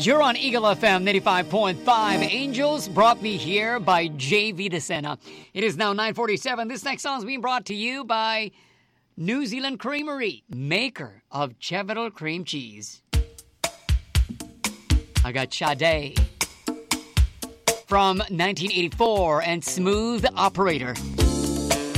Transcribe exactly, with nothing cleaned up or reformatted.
You're on Eagle F M ninety-five point five. Angels Brought Me Here by J V DeSena. It is now nine forty-seven. This next song is being brought to you by New Zealand Creamery, maker of Cheddar cream cheese. I got Sade from nineteen eighty-four and Smooth Operator.